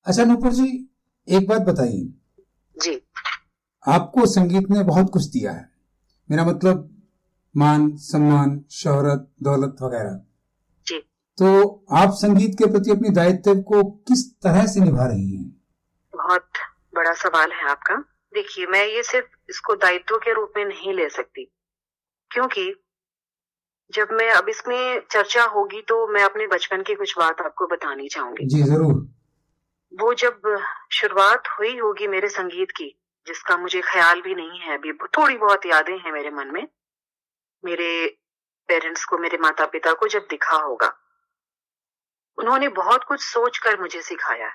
अच्छा नूपुर जी, एक बात बताइए। जी। आपको संगीत ने बहुत कुछ दिया है, मेरा मतलब मान सम्मान, शोहरत, दौलत वगैरह। जी। तो आप संगीत के प्रति अपनी दायित्व को किस तरह से निभा रही हैं? बहुत बड़ा सवाल है आपका। देखिए, मैं ये सिर्फ इसको दायित्व के रूप में नहीं ले सकती, क्योंकि जब मैं अब इसमें चर्चा होगी तो मैं अपने बचपन की कुछ बात आपको बतानी चाहूंगी। जी जरूर। वो जब शुरुआत हुई होगी मेरे संगीत की, जिसका मुझे ख्याल भी नहीं है अभी, थोड़ी बहुत यादें हैं मेरे मन में। मेरे पेरेंट्स को, मेरे माता पिता को जब दिखा होगा, उन्होंने बहुत कुछ सोच कर मुझे सिखाया,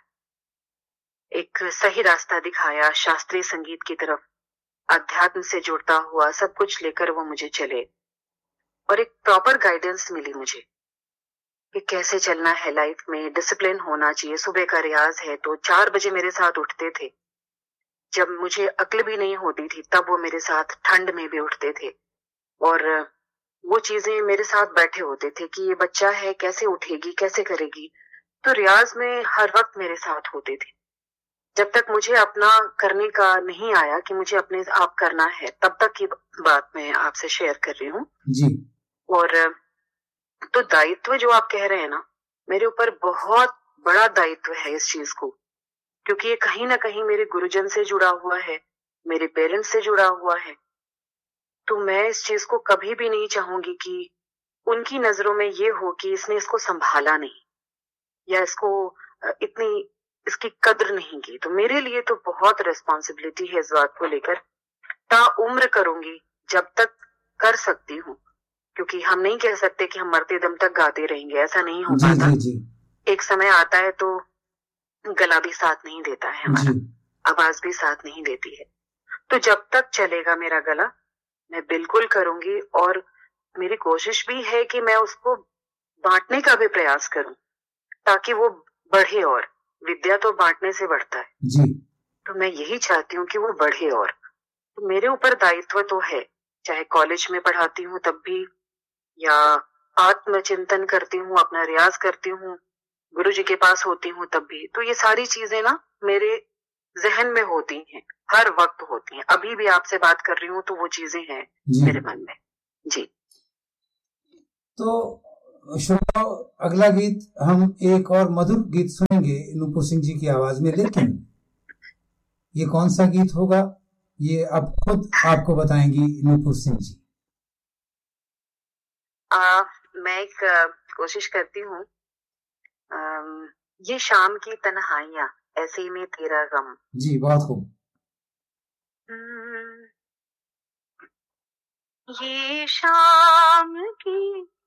एक सही रास्ता दिखाया शास्त्रीय संगीत की तरफ, अध्यात्म से जुड़ता हुआ सब कुछ लेकर वो मुझे चले, और एक प्रॉपर गाइडेंस मिली मुझे कि कैसे चलना है लाइफ में, डिसिप्लिन होना चाहिए। सुबह का रियाज है तो 4 बजे मेरे साथ उठते थे। जब मुझे अक्ल भी नहीं होती थी तब वो मेरे साथ ठंड में भी उठते थे, और वो चीजें मेरे साथ बैठे होते थे कि ये बच्चा है, कैसे उठेगी, कैसे करेगी। तो रियाज में हर वक्त मेरे साथ होते थे। जब तक मुझे अपना करने का नहीं आया कि मुझे अपने आप करना है, तब तक की बात मैं आपसे शेयर कर रही हूँ। जी। और तो दायित्व जो आप कह रहे हैं ना, मेरे ऊपर बहुत बड़ा दायित्व है इस चीज को, क्योंकि ये कहीं ना कहीं मेरे गुरुजन से जुड़ा हुआ है, मेरे पेरेंट्स से जुड़ा हुआ है। तो मैं इस चीज को कभी भी नहीं चाहूंगी कि उनकी नजरों में ये हो कि इसने इसको संभाला नहीं, या इसको इतनी इसकी कद्र नहीं की। तो मेरे लिए तो बहुत रिस्पॉन्सिबिलिटी है इस बात को लेकर। ताउम्र करूंगी जब तक कर सकती हूँ, क्योंकि हम नहीं कह सकते कि हम मरते दम तक गाते रहेंगे, ऐसा नहीं हो जी पाता। जी जी। एक समय आता है तो गला भी साथ नहीं देता है हमारा, आवाज भी साथ नहीं देती है। तो जब तक चलेगा मेरा गला, मैं बिल्कुल करूंगी, और मेरी कोशिश भी है कि मैं उसको बांटने का भी प्रयास करूं, ताकि वो बढ़े। और विद्या तो बांटने से बढ़ता है जी। तो मैं यही चाहती हूँ कि वो बढ़े। और तो मेरे ऊपर दायित्व तो है, चाहे कॉलेज में पढ़ाती हूँ तब भी, या आत्मचिंतन करती हूँ, अपना रियाज करती हूँ, गुरु जी के पास होती हूँ तब भी। तो ये सारी चीजें ना मेरे जहन में होती हैं, हर वक्त होती हैं। अभी भी आपसे बात कर रही हूँ तो वो चीजें हैं मेरे मन में। जी। तो श्रोताओ, अगला गीत हम एक और मधुर गीत सुनेंगे नूपुर सिंह जी की आवाज में, लेकिन ये कौन सा गीत होगा ये अब खुद आपको बताएंगी नूपुर सिंह जी। मैं एक कोशिश करती हूँ। ये शाम की तन्हाइयां, ऐसे में तेरा गम। जी बहुत खूब। ये शाम की